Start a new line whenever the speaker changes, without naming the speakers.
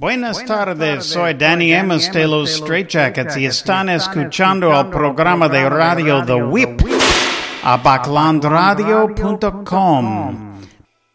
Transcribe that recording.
Buenas tardes, soy Danny Amos de los Straight Jackets y están escuchando el programa de radio The Whip a backlandradio.com.